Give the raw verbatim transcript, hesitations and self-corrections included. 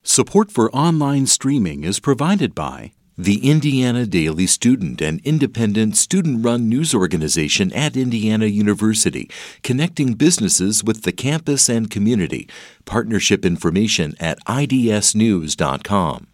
Support for online streaming is provided by the Indiana Daily Student, an independent student-run news organization at Indiana University, connecting businesses with the campus and community. Partnership information at I D S news dot com.